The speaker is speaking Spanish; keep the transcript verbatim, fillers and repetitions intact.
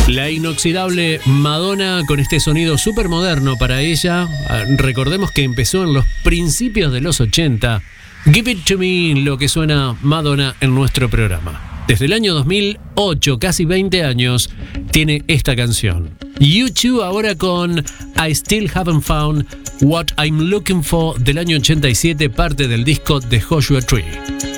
La inoxidable Madonna con este sonido súper moderno para ella. Recordemos que empezó en los principios de los ochenta. Give It To Me, lo que suena Madonna en nuestro programa. Desde el año dos mil ocho, casi veinte años, tiene esta canción. U dos ahora con I Still Haven't Found What I'm Looking For del año ochenta y siete, parte del disco de Joshua Tree.